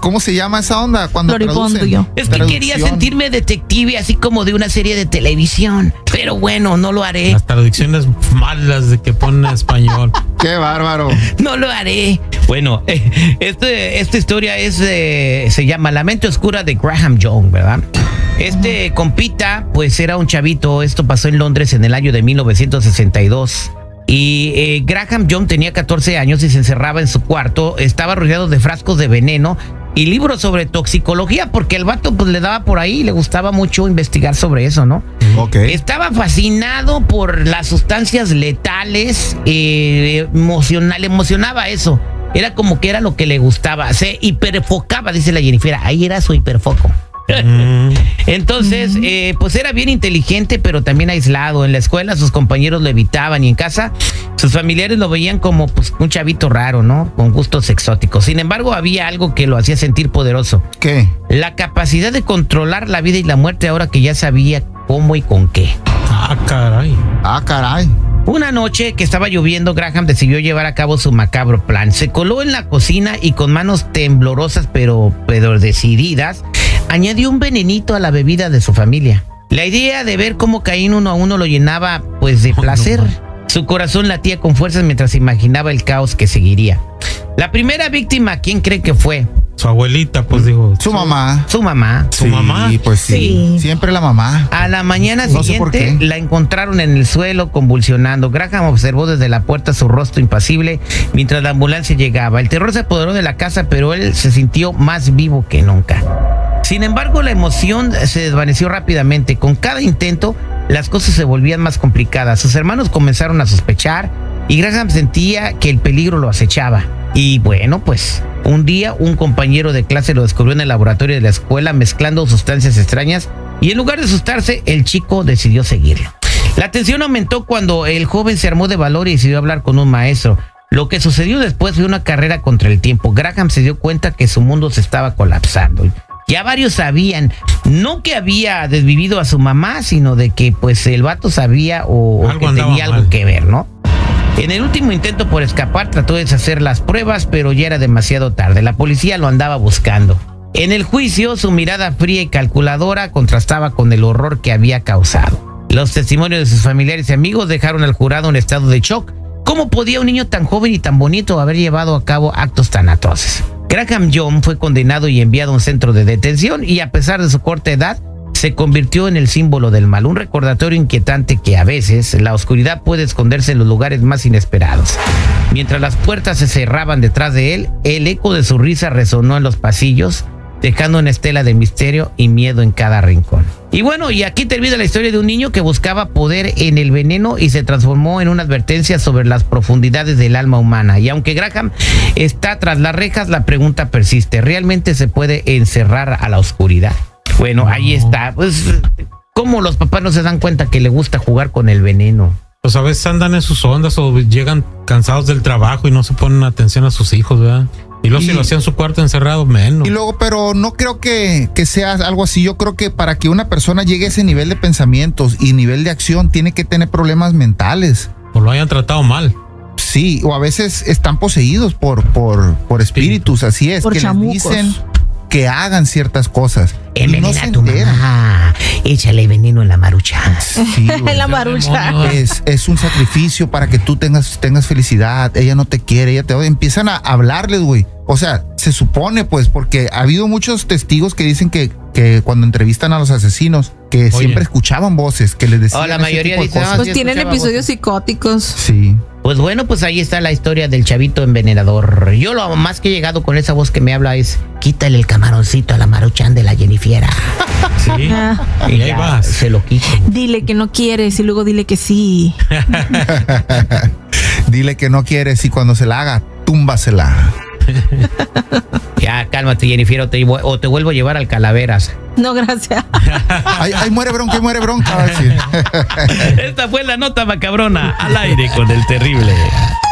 ¿cómo se llama esa onda? Cuando Floripondio. Es que quería sentirme detective, así como de una serie de televisión. Pero bueno, no lo haré. Las traducciones malas de que ponen en español. ¡Qué bárbaro! No lo haré. Bueno, esta historia se llama La mente oscura de Graham Young, ¿verdad? Este compita, pues era un chavito. Esto pasó en Londres en el año de 1962. Y Graham Young tenía 14 años y se encerraba en su cuarto. Estaba rodeado de frascos de veneno y libros sobre toxicología, porque el vato pues le daba por ahí, le gustaba mucho investigar sobre eso, ¿no? Okay. Estaba fascinado por las sustancias letales, le emocionaba eso. Era como que era lo que le gustaba. Se hiperfocaba, dice la Jennifer. Ahí era su hiperfoco. Entonces, pues era bien inteligente, pero también aislado. En la escuela sus compañeros lo evitaban y en casa sus familiares lo veían como pues un chavito raro, ¿no? Con gustos exóticos. Sin embargo, había algo que lo hacía sentir poderoso. ¿Qué? La capacidad de controlar la vida y la muerte ahora que ya sabía cómo y con qué. Ah, caray. Ah, caray. Una noche que estaba lloviendo, Graham decidió llevar a cabo su macabro plan. Se coló en la cocina y con manos temblorosas pero decididas, añadió un venenito a la bebida de su familia. La idea de ver cómo caían uno a uno lo llenaba pues de placer. Su corazón latía con fuerzas mientras imaginaba el caos que seguiría. La primera víctima, ¿quién cree que fue? Su abuelita, pues dijo. Su mamá. Su mamá. ¿Su mamá? Sí, pues sí. Siempre la mamá. A la mañana No sé por siguiente qué. la encontraron en el suelo convulsionando. Graham observó desde la puerta su rostro impasible mientras la ambulancia llegaba. El terror se apoderó de la casa, pero él se sintió más vivo que nunca. Sin embargo, la emoción se desvaneció rápidamente. Con cada intento, las cosas se volvían más complicadas. Sus hermanos comenzaron a sospechar y Graham sentía que el peligro lo acechaba. Y bueno, pues un día un compañero de clase lo descubrió en el laboratorio de la escuela mezclando sustancias extrañas y en lugar de asustarse, el chico decidió seguirlo. La tensión aumentó cuando el joven se armó de valor y decidió hablar con un maestro. Lo que sucedió después fue una carrera contra el tiempo. Graham se dio cuenta que su mundo se estaba colapsando. Ya varios sabían, no que había desvivido a su mamá, sino de que pues el vato sabía o que tenía algo que ver, ¿no? En el último intento por escapar trató de deshacer las pruebas, pero ya era demasiado tarde. La policía lo andaba buscando. En el juicio, su mirada fría y calculadora contrastaba con el horror que había causado. Los testimonios de sus familiares y amigos dejaron al jurado en estado de shock. ¿Cómo podía un niño tan joven y tan bonito haber llevado a cabo actos tan atroces? Graham Young fue condenado y enviado a un centro de detención y a pesar de su corta edad, se convirtió en el símbolo del mal, un recordatorio inquietante que a veces la oscuridad puede esconderse en los lugares más inesperados. Mientras las puertas se cerraban detrás de él, el eco de su risa resonó en los pasillos, dejando una estela de misterio y miedo en cada rincón. Y bueno, y aquí termina la historia de un niño que buscaba poder en el veneno y se transformó en una advertencia sobre las profundidades del alma humana. Y aunque Graham está tras las rejas, la pregunta persiste: ¿realmente se puede encerrar a la oscuridad? Bueno, ahí está. Pues, ¿cómo los papás no se dan cuenta que le gusta jugar con el veneno? Pues a veces andan en sus ondas o llegan cansados del trabajo y no se ponen atención a sus hijos, ¿verdad? Y luego si lo hacían en su cuarto encerrado, menos. Y luego, pero no creo que sea algo así. Yo creo que para que una persona llegue a ese nivel de pensamientos y nivel de acción, tiene que tener problemas mentales. O lo hayan tratado mal. Sí, o a veces están poseídos por espíritus, así es, por que chamucos. les dicen que hagan ciertas cosas. Envenena a tu mamá, échale veneno en la marucha. Sí, En la marucha. es un sacrificio para que tú tengas felicidad. Ella no te quiere, ella te odia. Empiezan a hablarles, güey. O sea, se supone, pues, porque ha habido muchos testigos que dicen que cuando entrevistan a los asesinos, que siempre escuchaban voces, que les decían. La mayoría dice, pues tienen episodios psicóticos. Sí. Pues bueno, pues ahí está la historia del chavito envenenador. Yo lo más que he llegado con esa voz que me habla es: quítale el camaroncito a la maruchan de la Jennifer. Sí. Y ahí vas. Se lo quito. Dile que no quieres y luego dile que sí. Dile que no quieres y cuando se la haga, túmbasela. Ya, cálmate, Jennifer, o te vuelvo a llevar al Calaveras. No, gracias. Ay, muere bronca. Esta fue la nota macabrona al aire con el terrible.